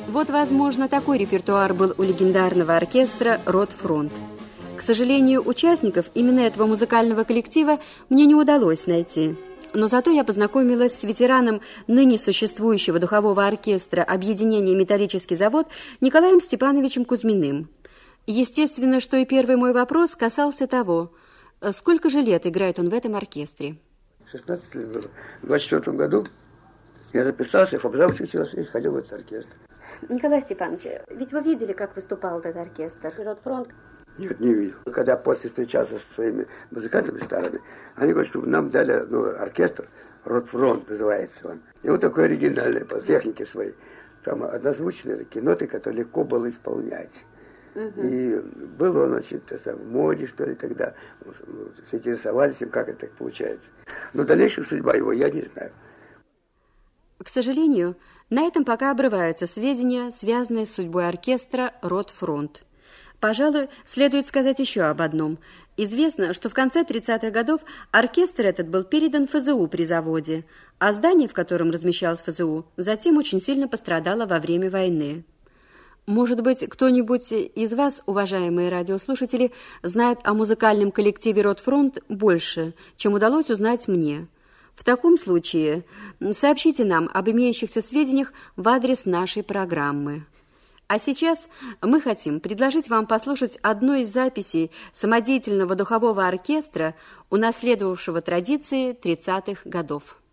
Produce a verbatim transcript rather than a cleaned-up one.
Вот, возможно, такой репертуар был у легендарного оркестра «Ротфронт». К сожалению, участников именно этого музыкального коллектива мне не удалось найти. Но зато я познакомилась с ветераном ныне существующего духового оркестра объединения «Металлический завод» Николаем Степановичем Кузьминым. Естественно, что и первый мой вопрос касался того, сколько же лет играет он в этом оркестре. шестнадцать лет было. В двадцать четвёртом году я записался, в фабзавчик учился и ходил в этот оркестр. Николай Степанович, ведь вы видели, как выступал этот оркестр? «Ротфронт»? Нет, не видел. Когда после встречался со своими музыкантами старыми, они говорят, что нам дали ну, оркестр, «Ротфронт» называется он. И вот такой оригинальный, по технике своей. Там однозвучные такие ноты, которые легко было исполнять. Угу. И был он очень в моде, что ли, тогда. Все интересовались им, как это так получается. Но дальнейшая судьба его я не знаю. К сожалению, на этом пока обрываются сведения, связанные с судьбой оркестра «Ротфронт». Пожалуй, следует сказать еще об одном. Известно, что в конце тридцатых годов оркестр этот был передан эф зэ у при заводе, а здание, в котором размещалось эф зэ у, затем очень сильно пострадало во время войны. Может быть, кто-нибудь из вас, уважаемые радиослушатели, знает о музыкальном коллективе «Ротфронт» больше, чем удалось узнать мне. В таком случае сообщите нам об имеющихся сведениях в адрес нашей программы. А сейчас мы хотим предложить вам послушать одну из записей самодеятельного духового оркестра, унаследовавшего традиции тридцатых годов.